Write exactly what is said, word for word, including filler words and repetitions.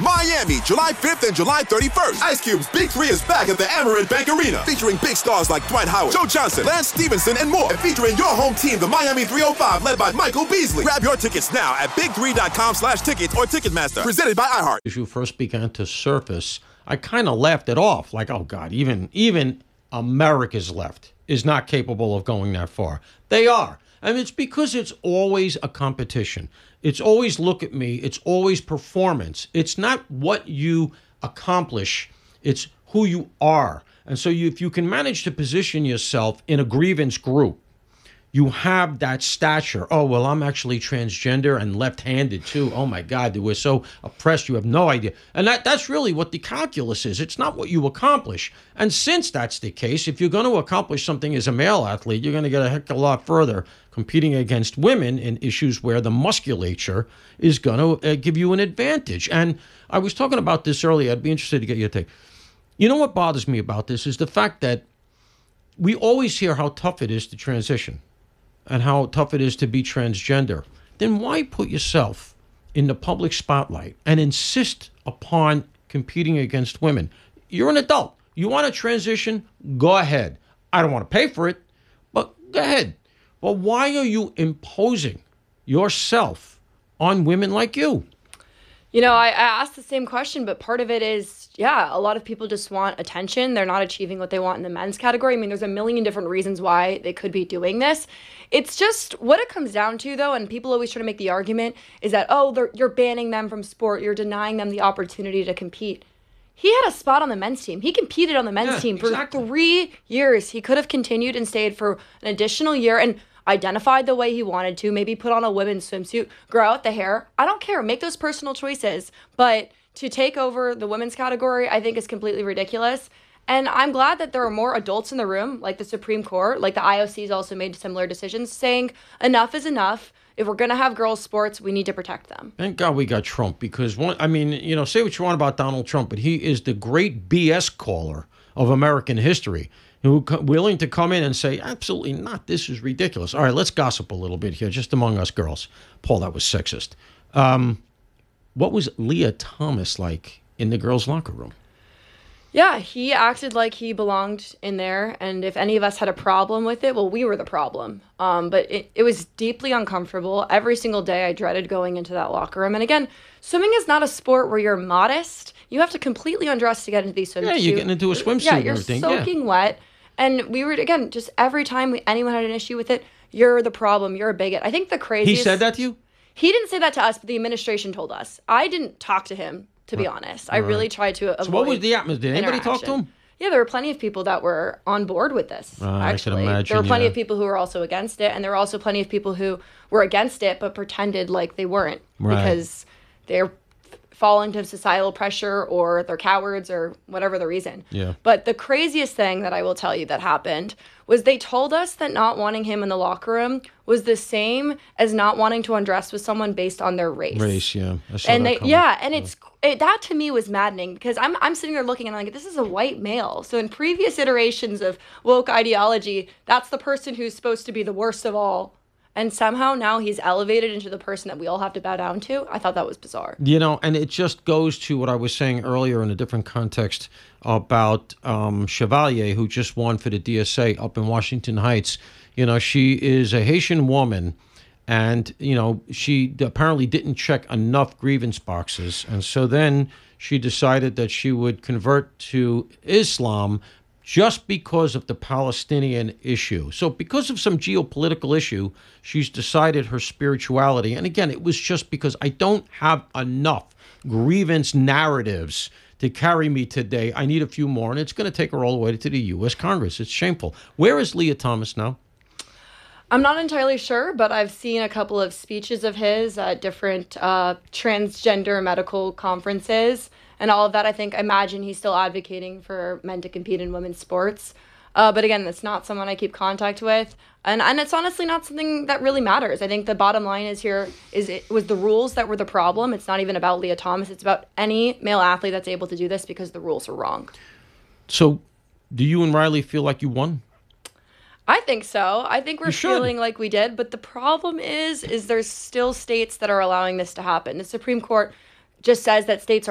Miami, July fifth and July thirty-first. Ice Cube's Big Three is back at the Amerant Bank Arena, featuring big stars like Dwight Howard, Joe Johnson, Lance Stevenson, and more. And featuring your home team, the Miami three oh five, led by Michael Beasley. Grab your tickets now at big three dot com slash tickets or Ticketmaster. Presented by iHeart. Issue first began to surface, I kind of laughed it off. Like, oh, God, even even America's left is not capable of going that far. They are. And it's because it's always a competition. It's always look at me. It's always performance. It's not what you accomplish. It's who you are. And so you, if you can manage to position yourself in a grievance group, you have that stature. Oh, well, I'm actually transgender and left-handed, too. Oh, my God, we're so oppressed. You have no idea. And that that's really what the calculus is. It's not what you accomplish. And since that's the case, if you're going to accomplish something as a male athlete, you're going to get a heck of a lot further competing against women in issues where the musculature is going to uh, give you an advantage. And I was talking about this earlier. I'd be interested to get your take. You know what bothers me about this is the fact that we always hear how tough it is to transition and how tough it is to be transgender. Then why put yourself in the public spotlight and insist upon competing against women? You're an adult. You want to transition? Go ahead. I don't want to pay for it, but go ahead. But why are you imposing yourself on women like you? You know, I, I asked the same question, but part of it is, yeah, a lot of people just want attention. They're not achieving what they want in the men's category. I mean, there's a million different reasons why they could be doing this. It's just what it comes down to, though, and people always try to make the argument, is that, oh, they're, you're banning them from sport. You're denying them the opportunity to compete. He had a spot on the men's team. He competed on the men's yeah, team for exactly. three years. He could have continued and stayed for an additional year and identified the way he wanted to, maybe put on a women's swimsuit, grow out the hair. I don't care. Make those personal choices. But to take over the women's category, I think is completely ridiculous. And I'm glad that there are more adults in the room, like the Supreme Court, like the I O C has also made similar decisions, saying enough is enough. If we're going to have girls' sports, we need to protect them. Thank God we got Trump, because, one, I mean, you know, say what you want about Donald Trump, but he is the great B S caller of American history, who willing to come in and say, absolutely not, this is ridiculous. All right, let's gossip a little bit here, just among us girls. Paul, that was sexist. Um, what was Leah Thomas like in the girls' locker room? Yeah, he acted like he belonged in there, and if any of us had a problem with it, well, we were the problem. Um, but it, it was deeply uncomfortable. Every single day I dreaded going into that locker room. And again, swimming is not a sport where you're modest. You have to completely undress to get into these swimsuits. Yeah, you're getting into a swimsuit yeah, and you're everything. soaking yeah. wet. And we were, again, just every time we, anyone had an issue with it, you're the problem, you're a bigot. I think the craziest... He said that to you? He didn't say that to us, but the administration told us. I didn't talk to him, to be honest. I right. really tried to avoid So what was the atmosphere? Did anybody talk to him? Yeah, there were plenty of people that were on board with this, uh, actually. I can imagine, there were plenty yeah. of people who were also against it, and there were also plenty of people who were against it but pretended like they weren't right. because they're falling to societal pressure or they're cowards or whatever the reason. Yeah. But the craziest thing that I will tell you that happened was they told us that not wanting him in the locker room was the same as not wanting to undress with someone based on their race. Race, yeah. I saw And that they, coming. yeah, and it's it, that to me was maddening because I'm I'm sitting there looking and I'm like, this is a white male. So in previous iterations of woke ideology, that's the person who's supposed to be the worst of all. And somehow now he's elevated into the person that we all have to bow down to. I thought that was bizarre. You know, and it just goes to what I was saying earlier in a different context about um, Chevalier, who just won for the D S A up in Washington Heights. You know, she is a Haitian woman, and, you know, she apparently didn't check enough grievance boxes. And so then she decided that she would convert to Islam just because of the Palestinian issue. So because of some geopolitical issue, she's decided her spirituality. And again, it was just because I don't have enough grievance narratives to carry me today. I need a few more, and it's going to take her all the way to the U S Congress. It's shameful. Where is Leah Thomas now? I'm not entirely sure, but I've seen a couple of speeches of his at different uh, transgender medical conferences. And all of that, I think, I imagine he's still advocating for men to compete in women's sports. Uh, but again, that's not someone I keep contact with. And and it's honestly not something that really matters. I think the bottom line is here is it was the rules that were the problem. It's not even about Leah Thomas. It's about any male athlete that's able to do this because the rules are wrong. So do you and Riley feel like you won? I think so. I think we're You should. feeling like we did. But the problem is, is there's still states that are allowing this to happen. The Supreme Court just says that states